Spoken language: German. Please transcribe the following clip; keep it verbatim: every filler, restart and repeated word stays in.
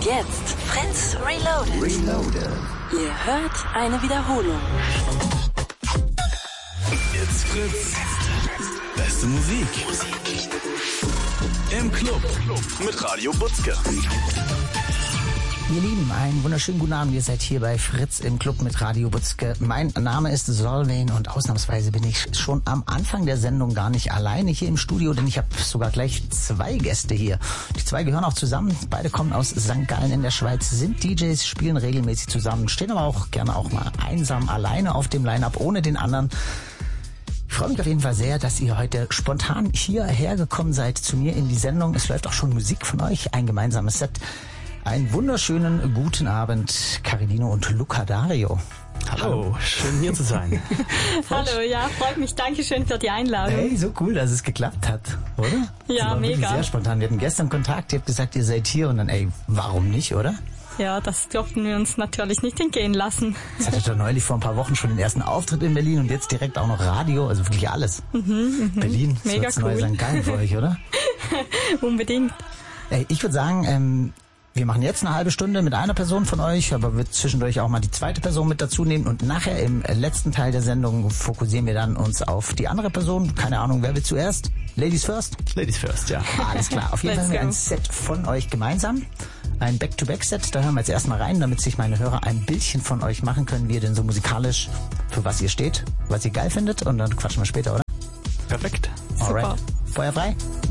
jetzt Fritz Reloaded. Reloaded. Ihr hört eine Wiederholung. It's Fritz. Beste Musik. Im Club mit Radio Butzke. Ihr Lieben, einen wunderschönen guten Abend. Ihr seid hier bei Fritz im Club mit Radio Butzke. Mein Name ist Solveig und ausnahmsweise bin ich schon am Anfang der Sendung gar nicht alleine hier im Studio, denn ich habe sogar gleich zwei Gäste hier. Die zwei gehören auch zusammen. Beide kommen aus Sankt Gallen in der Schweiz, sind D Js, spielen regelmäßig zusammen, stehen aber auch gerne auch mal einsam alleine auf dem Line-Up ohne den anderen. Ich freue mich auf jeden Fall sehr, dass ihr heute spontan hierher gekommen seid zu mir in die Sendung. Es läuft auch schon Musik von euch, ein gemeinsames Set. Einen wunderschönen guten Abend, Carilino und Luca Dario. Hallo, Hallo, schön hier zu sein. Hallo, ja, freut mich. Dankeschön für die Einladung. Hey, so cool, dass es geklappt hat, oder? Ja, das mega. Sehr spontan. Wir hatten gestern Kontakt, ihr habt gesagt, ihr seid hier und dann, ey, warum nicht, oder? Ja, das durften wir uns natürlich nicht entgehen lassen. Jetzt hattet ihr neulich vor ein paar Wochen schon den ersten Auftritt in Berlin und jetzt direkt auch noch Radio, also wirklich alles. Mhm, mh. Berlin, mega das neue cool. Sankt Gallen für euch, oder? Unbedingt. Ey, ich würde sagen, ähm, wir machen jetzt eine halbe Stunde mit einer Person von euch, aber wir zwischendurch auch mal die zweite Person mit dazu nehmen und nachher im letzten Teil der Sendung fokussieren wir dann uns auf die andere Person. Keine Ahnung, wer will zuerst? Ladies first? Ladies first, ja. Alles klar. Auf jeden Fall haben wir ein Set von euch gemeinsam. Ein Back-to-Back-Set. Da hören wir jetzt erstmal rein, damit sich meine Hörer ein Bildchen von euch machen können, wie ihr denn so musikalisch, für was ihr steht, was ihr geil findet und dann quatschen wir später, oder? Perfekt. Alright. Feuer frei.